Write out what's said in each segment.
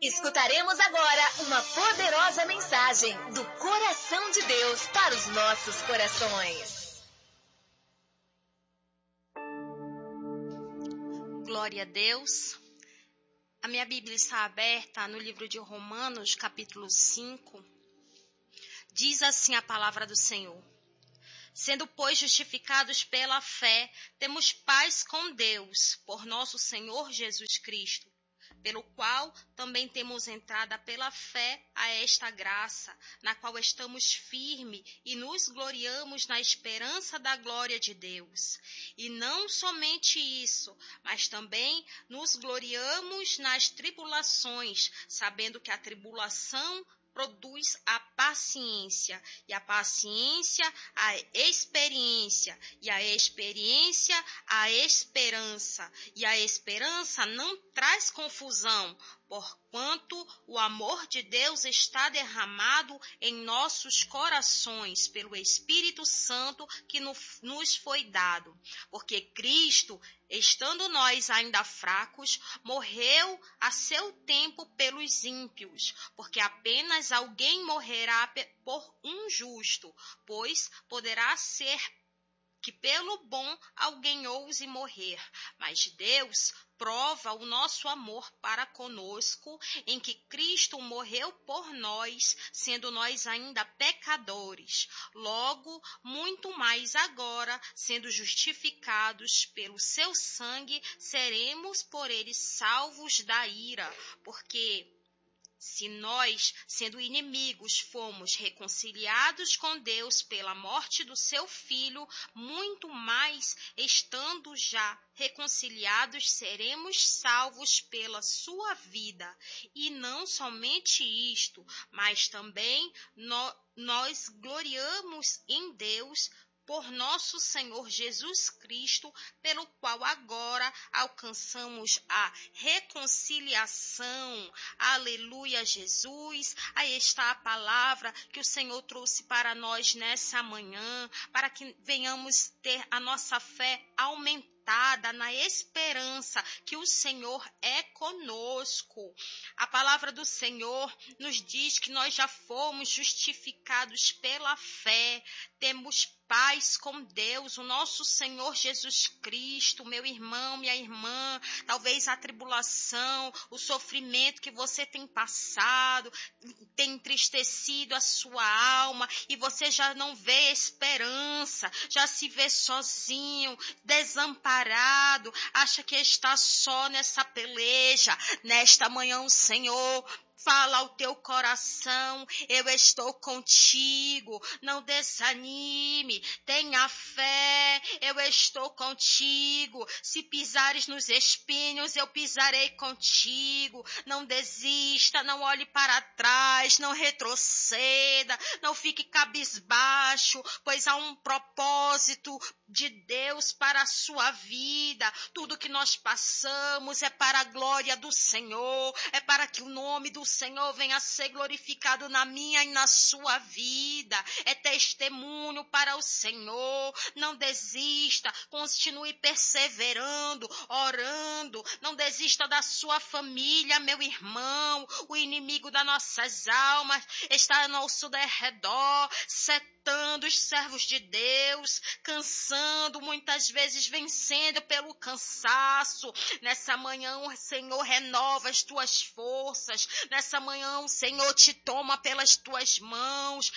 Escutaremos agora uma poderosa mensagem do coração de Deus para os nossos corações. Glória a Deus. A minha Bíblia está aberta no livro de Romanos, capítulo 5. Diz assim a palavra do Senhor. Sendo, pois, justificados pela fé, temos paz com Deus, por nosso Senhor Jesus Cristo, pelo qual também temos entrada pela fé a esta graça, na qual estamos firmes e nos gloriamos na esperança da glória de Deus. E não somente isso, mas também nos gloriamos nas tribulações, sabendo que a tribulação produz a paciência, e a paciência a experiência, e a experiência a esperança, e a esperança não traz confusão, porquanto o amor de Deus está derramado em nossos corações pelo Espírito Santo que nos foi dado. Porque Cristo, estando nós ainda fracos, morreu a seu tempo pelos ímpios, porque apenas alguém morrerá por um justo, pois poderá ser que pelo bom alguém ouse morrer, mas Deus prova o nosso amor para conosco, em que Cristo morreu por nós, sendo nós ainda pecadores. Logo, muito mais agora, sendo justificados pelo seu sangue, seremos por ele salvos da ira, porque se nós, sendo inimigos, fomos reconciliados com Deus pela morte do seu Filho, muito mais, estando já reconciliados, seremos salvos pela sua vida. E não somente isto, mas também nós gloriamos em Deus por nosso Senhor Jesus Cristo, pelo qual agora alcançamos a reconciliação. Aleluia, Jesus. Aí está a palavra que o Senhor trouxe para nós nessa manhã, para que venhamos ter a nossa fé aumentada na esperança que o Senhor é conosco. A palavra do Senhor nos diz que nós já fomos justificados pela fé, temos paz com Deus, o nosso Senhor Jesus Cristo. Meu irmão, minha irmã, talvez a tribulação, o sofrimento que você tem passado, tem entristecido a sua alma e você já não vê esperança, já se vê sozinho, desamparado, acha que está só nessa peleja. Nesta manhã o Senhor fala ao teu coração, eu estou contigo, não desanime, tenha fé, eu estou contigo, se pisares nos espinhos, eu pisarei contigo, não desista, não olhe para trás, não retroceda, não fique cabisbaixo, pois há um propósito de Deus para a sua vida. Tudo que nós passamos é para a glória do Senhor, é para que o nome do Senhor venha a ser glorificado na minha e na sua vida. É testemunho para o Senhor. Não desista, continue perseverando, orando. Não desista da sua família, meu irmão. O inimigo das nossas almas está ao nosso derredor, setando os servos de Deus, cansando, muitas vezes vencendo pelo cansaço. Nessa manhã o Senhor renova as tuas forças. Nessa manhã o Senhor te toma pelas tuas mãos.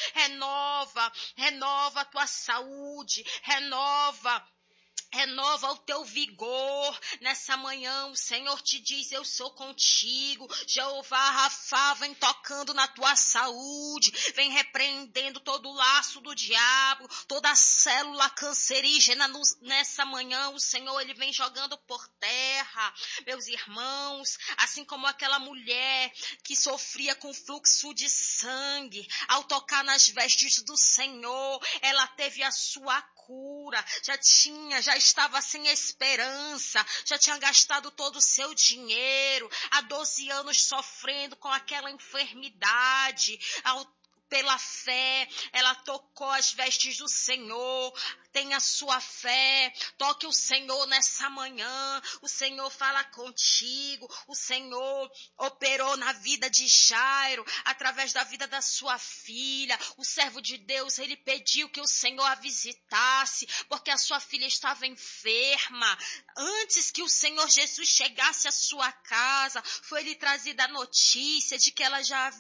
Renova a tua saúde. Renova o teu vigor. Nessa manhã o Senhor te diz, eu sou contigo. Jeová Rafá vem tocando na tua saúde, vem repreendendo todo o laço do diabo, toda a célula cancerígena. Nessa manhã o Senhor, ele vem jogando por terra. Meus irmãos, assim como aquela mulher que sofria com fluxo de sangue, ao tocar nas vestes do Senhor, ela teve a sua cura. Já estava sem esperança, já tinha gastado todo o seu dinheiro, há 12 anos sofrendo com aquela enfermidade, pela fé, ela tocou as vestes do Senhor. Tenha sua fé, toque o Senhor nessa manhã, o Senhor fala contigo, o Senhor operou na vida de Jairo, através da vida da sua filha. O servo de Deus, ele pediu que o Senhor a visitasse, porque a sua filha estava enferma. Antes que o Senhor Jesus chegasse à sua casa, foi-lhe trazida a notícia de que ela já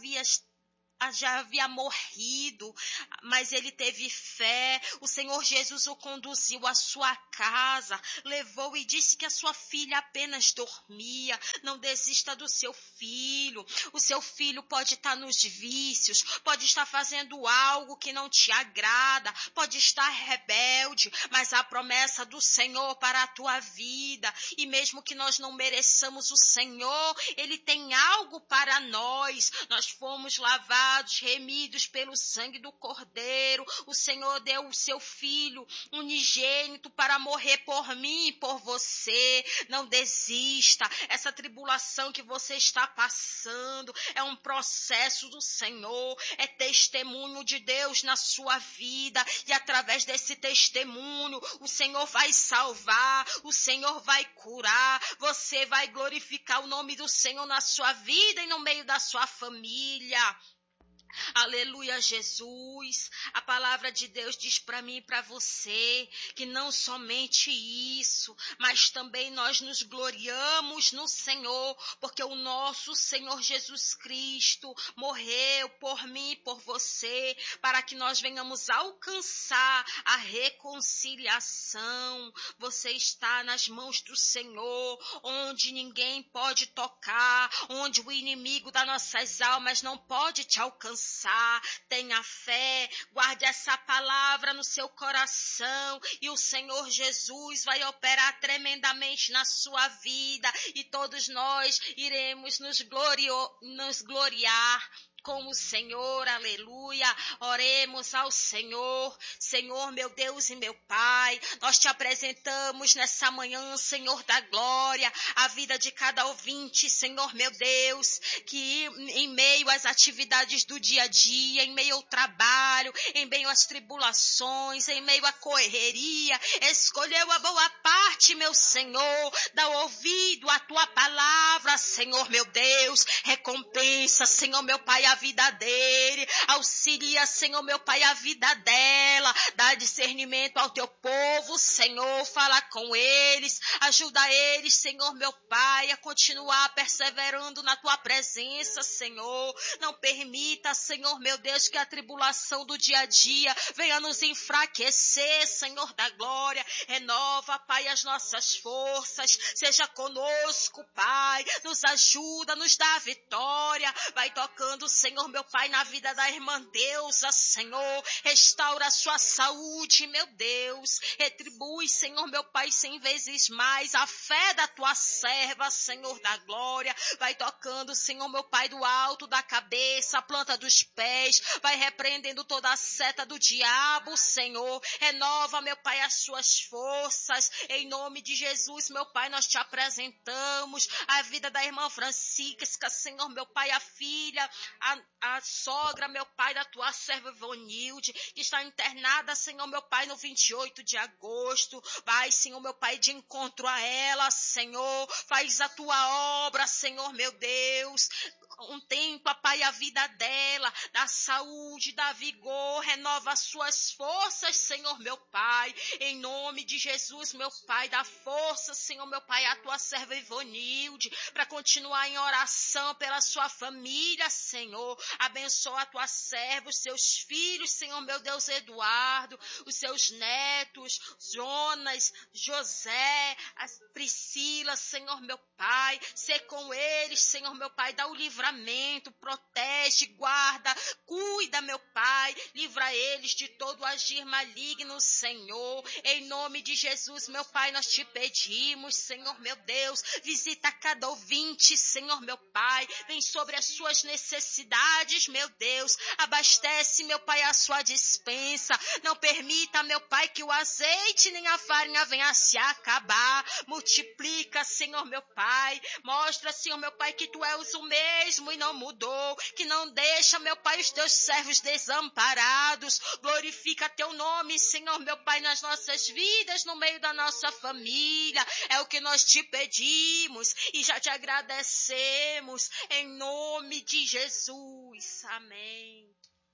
havia morrido, mas ele teve fé. O Senhor Jesus o conduziu à sua casa, levou e disse que a sua filha apenas dormia. Não desista do seu filho. O seu filho pode estar nos vícios, pode estar fazendo algo que não te agrada, pode estar rebelde, mas a promessa do Senhor para a tua vida, e mesmo que nós não mereçamos o Senhor, ele tem algo para nós. Nós fomos lavados, remidos pelo sangue do Cordeiro. O Senhor deu o seu Filho unigênito para morrer por mim e por você. Não desista. Essa tribulação que você está passando é um processo do Senhor, é testemunho de Deus na sua vida, e através desse testemunho o Senhor vai salvar, o Senhor vai curar, você vai glorificar o nome do Senhor na sua vida e no meio da sua família. Aleluia, Jesus. A palavra de Deus diz para mim e para você que não somente isso, mas também nós nos gloriamos no Senhor, porque o nosso Senhor Jesus Cristo morreu por mim e por você, para que nós venhamos alcançar a reconciliação. Você está nas mãos do Senhor, onde ninguém pode tocar, onde o inimigo das nossas almas não pode te alcançar. Tenha fé, guarde essa palavra no seu coração, e o Senhor Jesus vai operar tremendamente na sua vida, e todos nós iremos nos gloriar com o Senhor. Aleluia. Oremos ao Senhor. Senhor, meu Deus e meu Pai, nós te apresentamos nessa manhã, Senhor da glória, a vida de cada ouvinte, Senhor, meu Deus, que em meio às atividades do dia a dia, em meio ao trabalho, em meio às tribulações, em meio à correria, escolheu a boa parte, meu Senhor, dá ouvido à tua palavra, Senhor, meu Deus, recompensa, Senhor, meu Pai, a vida dele, auxilia, Senhor, meu Pai, a vida dela, dá discernimento ao teu povo, Senhor, fala com eles, ajuda eles, Senhor, meu Pai, a continuar perseverando na tua presença, Senhor. Não permita, Senhor, meu Deus, que a tribulação do dia a dia venha nos enfraquecer, Senhor da glória. Renova, Pai, as nossas forças, seja conosco, Pai, nos ajuda, nos dá a vitória, vai tocando, Senhor, meu Pai, na vida da irmã Deusa, Senhor, restaura a sua saúde, meu Deus, retribui, Senhor, meu Pai, 100 vezes mais a fé da tua serva, Senhor da glória, vai tocando, Senhor, meu Pai, do alto da cabeça, a planta dos pés, vai repreendendo toda a seta do diabo, Senhor, renova, meu Pai, as suas forças, em nome de Jesus, meu Pai, nós te apresentamos a vida da irmã Francisca, Senhor, meu Pai, a filha, a sogra, meu Pai, da tua serva Ivonilde, que está internada, Senhor, meu Pai, no 28 de agosto. Vai, Senhor, meu Pai, de encontro a ela, Senhor. Faz a tua obra, Senhor, meu Deus. Contempla, Pai, a vida dela, da saúde, da vigor, renova as suas forças, Senhor, meu Pai, em nome de Jesus, meu Pai, dá força, Senhor, meu Pai, a tua serva Ivonilde, para continuar em oração pela sua família, Senhor, abençoa a tua serva, os seus filhos, Senhor, meu Deus, Eduardo, os seus netos, Jonas, José, a Priscila, Senhor, meu Pai, ser com eles, Senhor, meu Pai, dá o livramento, protege, guarda, cuida, meu Pai, livra eles de todo agir maligno, Senhor, em nome de Jesus, meu Pai, nós te pedimos, Senhor, meu Deus, visita cada ouvinte, Senhor, meu Pai, vem sobre as suas necessidades, meu Deus, abastece, meu Pai, a sua despensa, não permita, meu Pai, que o azeite nem a farinha venha a se acabar, multiplica, Senhor, meu Pai, mostra, Senhor, meu Pai, que tu és o mesmo mesmo e não mudou, que não deixa, meu Pai, os teus servos desamparados. Glorifica teu nome, Senhor, meu Pai, nas nossas vidas, no meio da nossa família. É o que nós te pedimos e já te agradecemos, em nome de Jesus. Amém.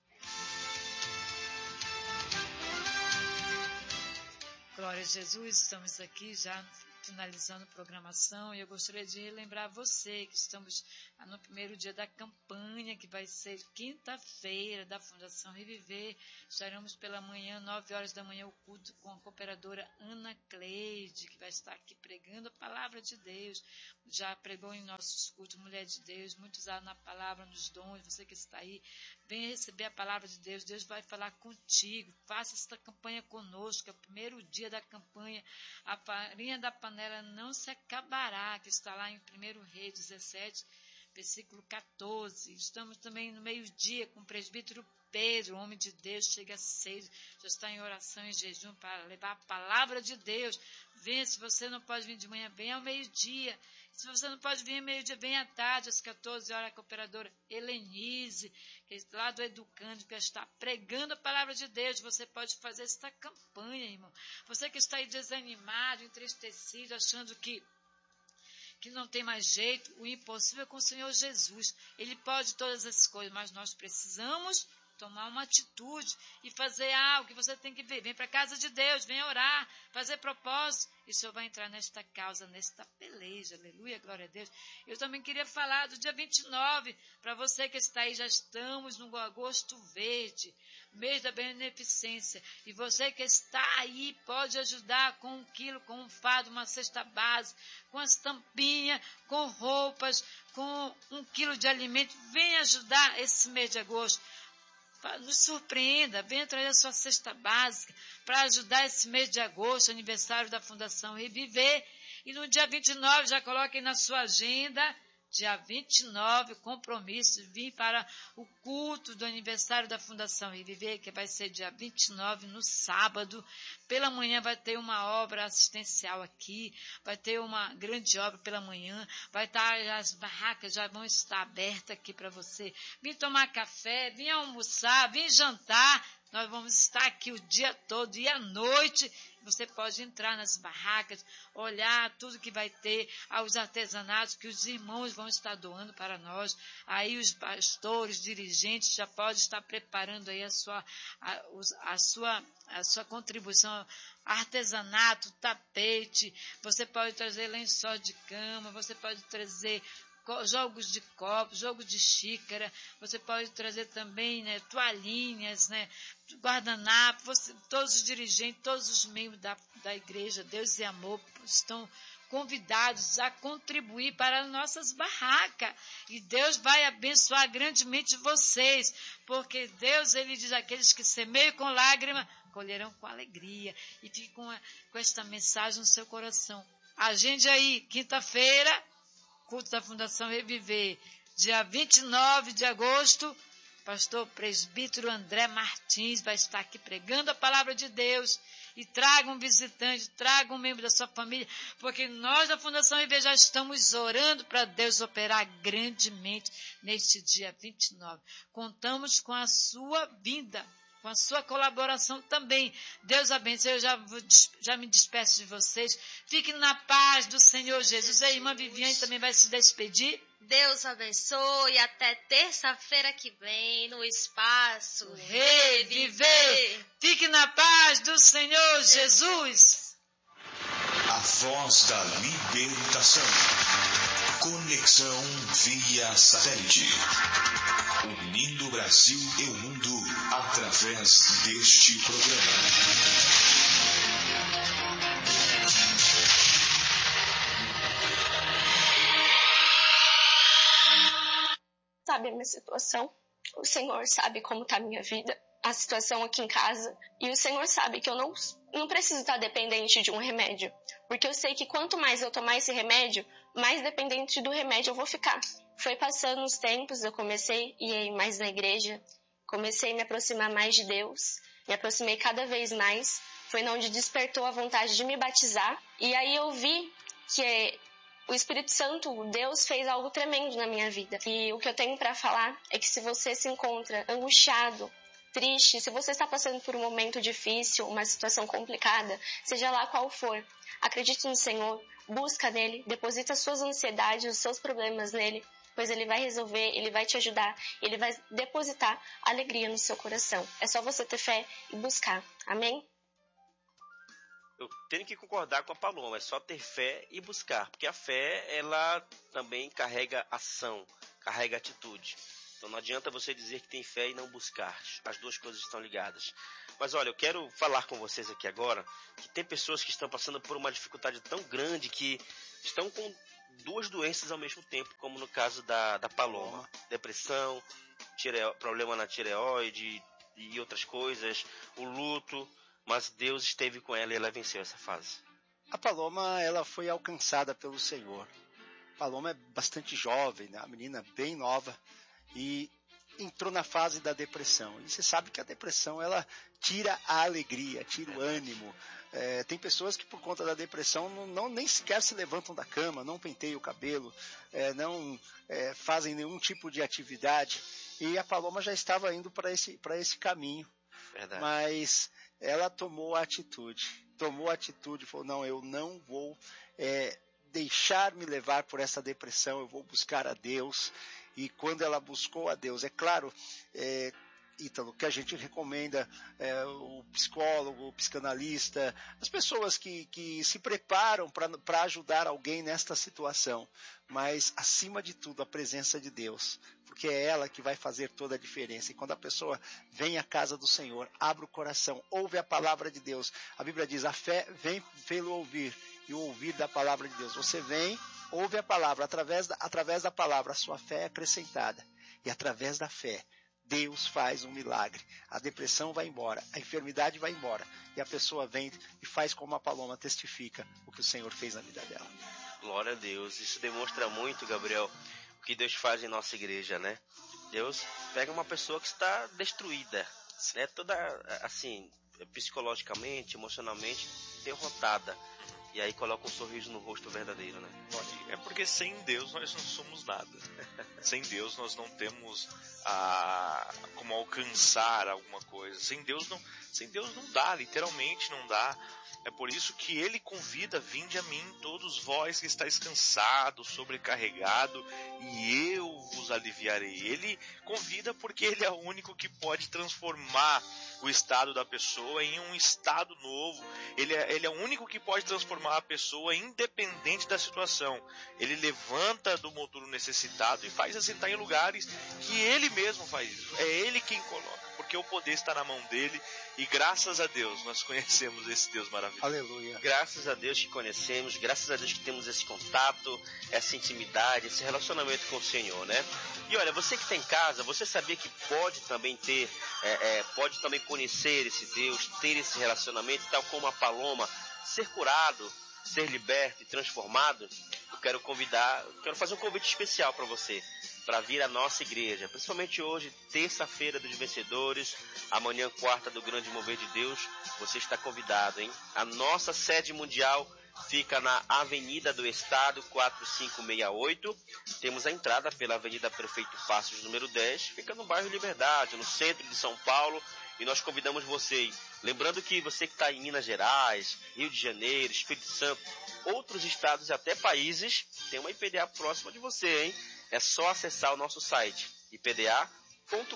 Glória a Jesus, estamos aqui já finalizando a programação e eu gostaria de relembrar você que estamos no primeiro dia da campanha, que vai ser quinta-feira, da Fundação Reviver. Estaremos pela manhã, 9 horas da manhã, o culto com a cooperadora Ana Cleide, que vai estar aqui pregando a palavra de Deus. Já pregou em nossos cultos, Mulher de Deus, muito usada na palavra, nos dons. Você que está aí, venha receber a palavra de Deus. Deus vai falar contigo. Faça esta campanha conosco, é o primeiro dia da campanha. A farinha da panela não se acabará, que está lá em 1 Reis 17, versículo 14. Estamos também no meio-dia com o presbítero Pedro, homem de Deus, chega às 6, já está em oração e jejum para levar a palavra de Deus. Venha, se você não pode vir de manhã, venha ao meio-dia. Se você não pode vir ao meio-dia, venha à tarde, às 14 horas, a cooperadora Helenise, que é lá do Educando, que está pregando a palavra de Deus. Você pode fazer esta campanha, irmão. Você que está aí desanimado, entristecido, achando que não tem mais jeito, o impossível é com o Senhor Jesus. Ele pode todas essas coisas, mas nós precisamos tomar uma atitude e fazer algo que você tem que ver. Vem para a casa de Deus, vem orar, fazer propósito. E o Senhor vai entrar nesta causa, nesta peleja. Aleluia, glória a Deus. Eu também queria falar do dia 29, para você que está aí, já estamos no agosto verde, mês da beneficência. E você que está aí, pode ajudar com 1 quilo, com um fardo, uma cesta base, com as tampinhas, com roupas, com 1 quilo de alimento. Vem ajudar esse mês de agosto. Nos surpreenda, venha trazer a sua cesta básica para ajudar esse mês de agosto, aniversário da Fundação Reviver. E no dia 29, já coloquem na sua agenda, dia 29, compromisso, vim para o culto do aniversário da Fundação Reviver, que vai ser dia 29, no sábado. Pela manhã vai ter uma obra assistencial aqui, vai ter uma grande obra pela manhã, vai estar, as barracas já vão estar abertas aqui para você. Vim tomar café, vim almoçar, vim jantar. Nós vamos estar aqui o dia todo e à noite. Você pode entrar nas barracas, olhar tudo que vai ter, os artesanatos que os irmãos vão estar doando para nós. Aí os pastores, dirigentes já podem estar preparando aí a sua contribuição. Artesanato, tapete, você pode trazer lençóis de cama, você pode trazer jogos de copo, jogos de xícara, você pode trazer também, né, toalhinhas, né, guardanapo. Todos os dirigentes, todos os membros da igreja Deus e Amor estão convidados a contribuir para as nossas barracas. E Deus vai abençoar grandemente vocês, porque Deus, ele diz, aqueles que semeiam com lágrima, colherão com alegria. E fique com esta mensagem no seu coração. Agende aí, quinta-feira, culto da Fundação Reviver, dia 29 de agosto, pastor presbítero André Martins vai estar aqui pregando a palavra de Deus. E traga um visitante, traga um membro da sua família, porque nós da Fundação Reviver já estamos orando para Deus operar grandemente neste dia 29. Contamos com a sua vinda, com a sua colaboração também. Deus abençoe. Eu já me despeço de vocês. Fiquem na paz do Senhor Jesus. A irmã Viviane também vai se despedir. Deus abençoe. Até terça-feira que vem, no espaço Reviver. Fique na paz do Senhor Jesus. A voz da libertação. Conexão via satélite. Unindo o Brasil e o mundo através deste programa. Sabe a minha situação, o Senhor sabe como está a minha vida, a situação aqui em casa, e o Senhor sabe que eu não preciso estar dependente de um remédio, porque eu sei que quanto mais eu tomar esse remédio, mais dependente do remédio eu vou ficar. Foi passando os tempos, eu comecei a ir mais na igreja, comecei a me aproximar mais de Deus, me aproximei cada vez mais, foi onde despertou a vontade de me batizar, e aí eu vi que o Espírito Santo, Deus, fez algo tremendo na minha vida. E o que eu tenho para falar é que se você se encontra angustiado, triste, se você está passando por um momento difícil, uma situação complicada, seja lá qual for, acredite no Senhor, busca nele, deposita suas ansiedades, os seus problemas nele, pois ele vai resolver, ele vai te ajudar, ele vai depositar alegria no seu coração. É só você ter fé e buscar. Amém? Eu tenho que concordar com a Paloma, é só ter fé e buscar, porque a fé, ela também carrega ação, carrega atitude. Então não adianta você dizer que tem fé e não buscar, as duas coisas estão ligadas. Mas olha, eu quero falar com vocês aqui agora, que tem pessoas que estão passando por uma dificuldade tão grande que estão com duas doenças ao mesmo tempo, como no caso da Paloma, depressão, problema na tireoide e outras coisas, o luto. Mas Deus esteve com ela e ela venceu essa fase. A Paloma, ela foi alcançada pelo Senhor. A Paloma é bastante jovem, né? Uma menina bem nova, e entrou na fase da depressão. E você sabe que a depressão, ela tira a alegria, tira o ânimo. Tem pessoas que por conta da depressão nem sequer se levantam da cama, não penteiam o cabelo, não fazem nenhum tipo de atividade. E a Paloma já estava indo para esse caminho. Verdade. Mas ela tomou atitude, falou, não, eu não vou deixar-me levar por essa depressão, eu vou buscar a Deus. E quando ela buscou a Deus, é claro, Ítalo, que a gente recomenda o psicólogo, o psicanalista, as pessoas que se preparam para ajudar alguém nesta situação, mas acima de tudo a presença de Deus, porque é ela que vai fazer toda a diferença. E quando a pessoa vem à casa do Senhor, abre o coração, ouve a palavra de Deus, a Bíblia diz, a fé vem pelo ouvir, e o ouvir da palavra de Deus. Você vem, ouve a palavra, através da palavra a sua fé é acrescentada, e através da fé Deus faz um milagre. A depressão vai embora, a enfermidade vai embora, e a pessoa vem e faz como a Paloma testifica o que o Senhor fez na vida dela. Glória a Deus. Isso demonstra muito, Gabriel, o que Deus faz em nossa igreja, né? Deus pega uma pessoa que está destruída, né? Toda, assim, psicologicamente, emocionalmente derrotada. E aí coloca um sorriso no rosto verdadeiro, né? É porque sem Deus nós não somos nada. Sem Deus nós não temos como alcançar alguma coisa. Sem Deus não dá, literalmente não dá. É por isso que ele convida, vinde a mim todos vós que estáis cansados, sobrecarregados, e eu vos aliviarei. Ele convida porque ele é o único que pode transformar o estado da pessoa em um estado novo. Ele é o único que pode transformar a pessoa independente da situação. Ele levanta do monturo necessitado e faz assentar em lugares que ele mesmo faz isso. É ele quem coloca, porque o poder está na mão dele, e graças a Deus nós conhecemos esse Deus maravilhoso. Aleluia. Graças a Deus que conhecemos, graças a Deus que temos esse contato, essa intimidade, esse relacionamento com o Senhor, né? E olha, você que está em casa, você sabia que pode também ter, pode também conhecer esse Deus, ter esse relacionamento, tal como a Paloma, ser curado, ser liberto e transformado? Eu quero fazer um convite especial para você, para vir à nossa igreja, principalmente hoje, terça-feira dos vencedores, amanhã, quarta do grande mover de Deus. Você está convidado, hein? A nossa sede mundial fica na Avenida do Estado 4568, temos a entrada pela Avenida Prefeito Passos, número 10, fica no bairro Liberdade, no centro de São Paulo, e nós convidamos você. Lembrando que você que está em Minas Gerais, Rio de Janeiro, Espírito Santo, outros estados e até países, tem uma IPDA próxima de você, hein? É só acessar o nosso site, ipda.com.br,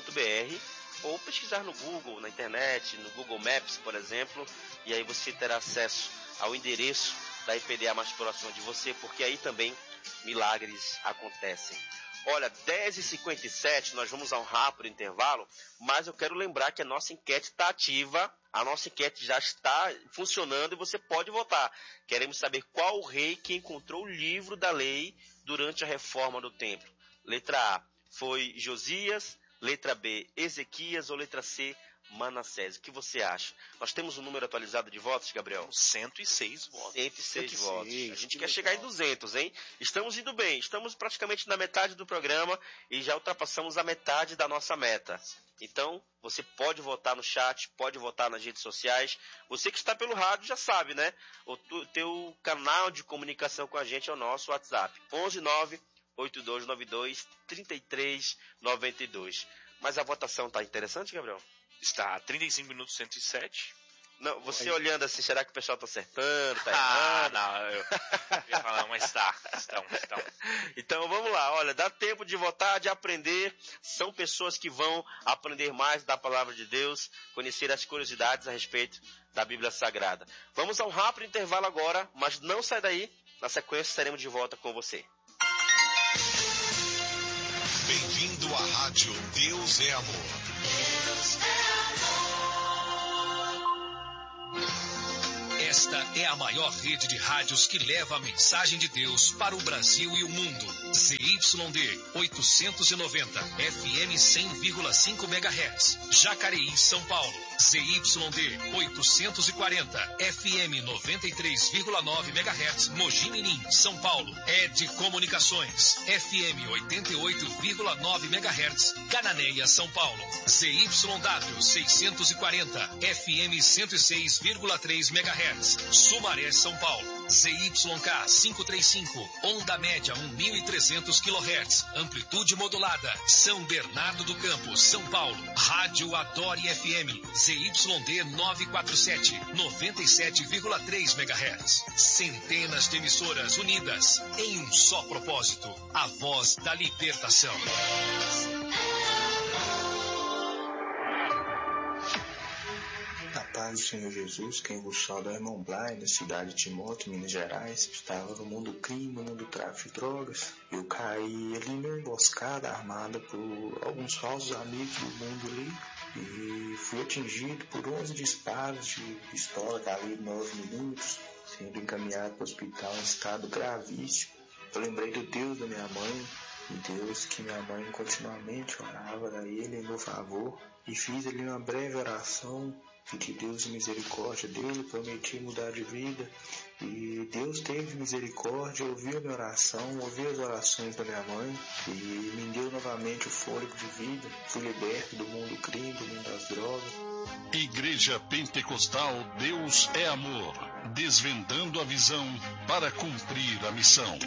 ou pesquisar no Google, na internet, no Google Maps, por exemplo, e aí você terá acesso ao endereço da IPDA mais próxima de você, porque aí também milagres acontecem. Olha, 10h57, nós vamos a um rápido intervalo, mas eu quero lembrar que a nossa enquete está ativa, a nossa enquete já está funcionando e você pode votar. Queremos saber qual o rei que encontrou o livro da lei durante a reforma do templo. Letra A, foi Josias, letra B, Ezequias ou letra C, Manassés. O que você acha? Nós temos um número atualizado de votos, Gabriel? 106 votos. 106 votos. A gente que quer legal. chegar em 200, hein? Estamos indo bem. Estamos praticamente na metade do programa e já ultrapassamos a metade da nossa meta. Então, você pode votar no chat, pode votar nas redes sociais. Você que está pelo rádio já sabe, né? O teu canal de comunicação com a gente é o nosso WhatsApp. 119-8292-3392. Mas a votação está interessante, Gabriel? Está 35 minutos 107. Não, você olhando assim, será que o pessoal está acertando, tá errado? Não, eu ia falar, mas estão. Então vamos lá, olha, dá tempo de votar, de aprender. São pessoas que vão aprender mais da palavra de Deus, conhecer as curiosidades a respeito da Bíblia Sagrada. Vamos a um rápido intervalo agora, mas não sai daí. Na sequência estaremos de volta com você. Bem-vindo à rádio Deus é Amor. Esta é a maior rede de rádios que leva a mensagem de Deus para o Brasil e o mundo. ZYD 890, FM 100,5 MHz, Jacareí, São Paulo. ZYD 840, FM 93,9 MHz, Mogi Mirim, São Paulo. ED Comunicações, FM 88,9 MHz, Cananéia, São Paulo. ZYW 640, FM 106,3 MHz, Sumaré, São Paulo. ZYK 535, onda média 1.300 kHz, amplitude modulada, São Bernardo do Campo, São Paulo. Rádio Adore FM, ZYD 947, 97,3 MHz. Centenas de emissoras unidas em um só propósito, a voz da libertação. A paz do Senhor Jesus, quem vos fala é o irmão Blay, da cidade de Timóteo, Minas Gerais. Estava no mundo do crime, no mundo do tráfico de drogas. Eu caí ali numa emboscada armada por alguns falsos amigos do mundo ali. E fui atingido por 11 disparos de pistola calibre 9mm, sendo encaminhado para o hospital em estado gravíssimo. Eu lembrei do Deus da minha mãe, o Deus que minha mãe continuamente orava a Ele em meu favor. E fiz ali uma breve oração, pedi Deus de misericórdia dele, prometi mudar de vida. E Deus teve misericórdia, ouviu a minha oração, ouviu as orações da minha mãe e me deu novamente o fôlego de vida. Fui liberto do mundo do crime, do mundo das drogas. Igreja Pentecostal Deus é Amor, desvendando a visão para cumprir a missão.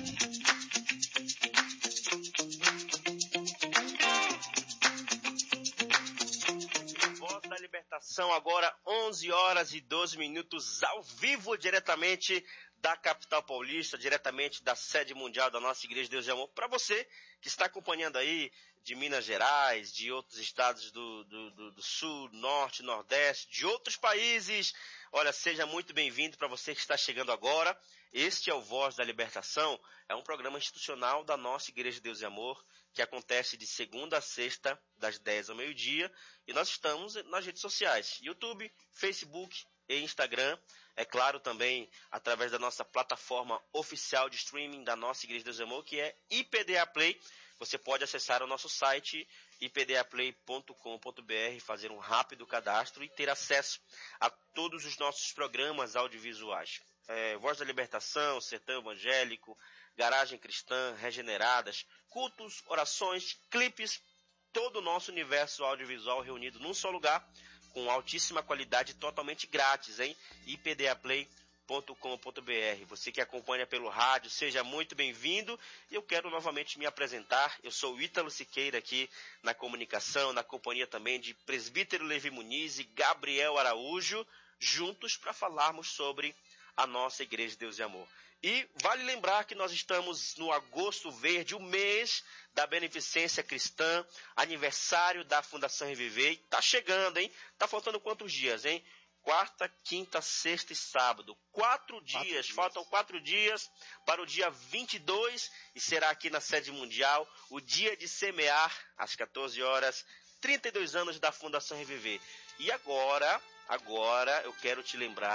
São agora 11 horas e 12 minutos ao vivo, diretamente da capital paulista, diretamente da sede mundial da nossa Igreja Deus é Amor. Para você que está acompanhando aí de Minas Gerais, de outros estados do Sul, Norte, Nordeste, de outros países, olha, seja muito bem-vindo. Para você que está chegando agora, este é o Voz da Libertação, é um programa institucional da nossa Igreja Deus e Amor, que acontece de segunda a sexta, das 10 ao meio-dia, e nós estamos nas redes sociais, YouTube, Facebook e Instagram, é claro também através da nossa plataforma oficial de streaming da nossa Igreja Deus e Amor, que é IPDA Play. Você pode acessar o nosso site ipdaplay.com.br, fazer um rápido cadastro e ter acesso a todos os nossos programas audiovisuais. Voz da Libertação, Sertão Evangélico, Garagem Cristã, Regeneradas, cultos, orações, clipes, todo o nosso universo audiovisual reunido num só lugar, com altíssima qualidade, totalmente grátis, hein? ipdaplay.com.br. Você que acompanha pelo rádio, seja muito bem-vindo. E eu quero novamente me apresentar. Eu sou o Ítalo Siqueira aqui na comunicação, na companhia também de Presbítero Levi Muniz e Gabriel Araújo, juntos para falarmos sobre a nossa Igreja Deus e Amor. E vale lembrar que nós estamos no Agosto Verde, o mês da beneficência cristã, aniversário da Fundação Reviver. Tá chegando, hein? Tá faltando quantos dias, hein? Quarta, quinta, sexta e sábado. 4 dias, faltam 4 dias para o dia 22 e será aqui na sede mundial o dia de semear, às 14 horas, 32 anos da Fundação Reviver. E agora eu quero te lembrar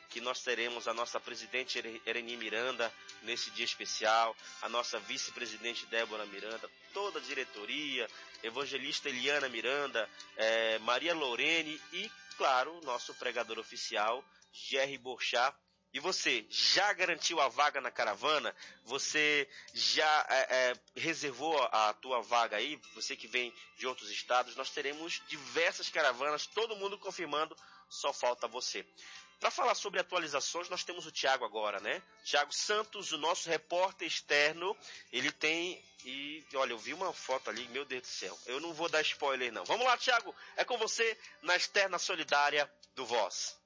que nós teremos a nossa presidente Ereni Miranda nesse dia especial, a nossa vice-presidente Débora Miranda, toda a diretoria, evangelista Eliana Miranda, Maria Lorene e, claro, o nosso pregador oficial, Jerry Borchá. E você já garantiu a vaga na caravana? Você já reservou a tua vaga aí? Você que vem de outros estados, nós teremos diversas caravanas, todo mundo confirmando, só falta você. Para falar sobre atualizações, nós temos o Tiago agora, né? Tiago Santos, o nosso repórter externo, ele tem... E olha, eu vi uma foto ali, meu Deus do céu, eu não vou dar spoiler não. Vamos lá, Tiago, é com você na Externa Solidária do Voz.